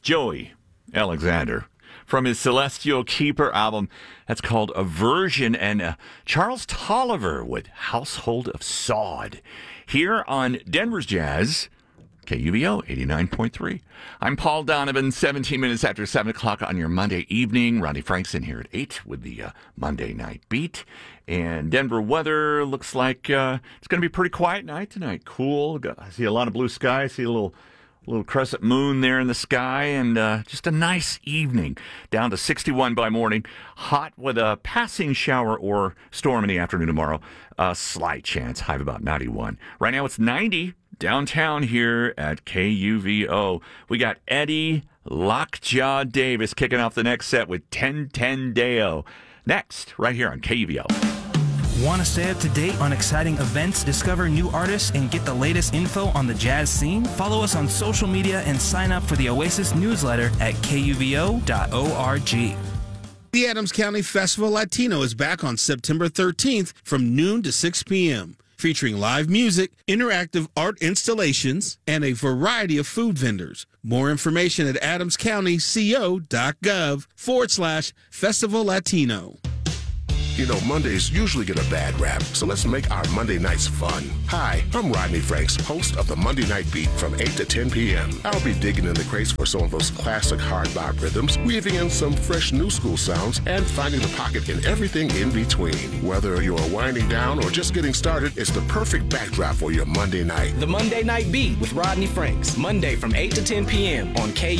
Joey Alexander from his Celestial Keeper album. That's called Aversion. And Charles Tolliver with Household of Sod here on Denver's Jazz, KUVO 89.3. I'm Paul Donovan, 17 minutes after 7 o'clock on your Monday evening. Ronnie Frankson here at 8 with the Monday Night Beat. And Denver weather looks like it's going to be a pretty quiet night tonight. Cool. I see a lot of blue sky. I see a little crescent moon there in the sky, and just a nice evening. Down to 61 by morning. Hot with a passing shower or storm in the afternoon tomorrow. A slight chance, high of about 91. Right now it's 90 downtown here at KUVO. We got Eddie Lockjaw Davis kicking off the next set with 1010 Deo. Next, right here on KUVO. Want to stay up to date on exciting events, discover new artists, and get the latest info on the jazz scene? Follow us on social media and sign up for the Oasis newsletter at kuvo.org. The Adams County Festival Latino is back on September 13th from noon to 6 p.m., featuring live music, interactive art installations, and a variety of food vendors. More information at adamscountyco.gov/Festival Latino. You know, Mondays usually get a bad rap, so let's make our Monday nights fun. Hi, I'm Rodney Franks, host of the Monday Night Beat from 8 to 10 p.m. I'll be digging in the crates for some of those classic hard bop rhythms, weaving in some fresh new school sounds, and finding the pocket in everything in between. Whether you're winding down or just getting started, it's the perfect backdrop for your Monday night. The Monday Night Beat with Rodney Franks, Monday from 8 to 10 p.m. on KU.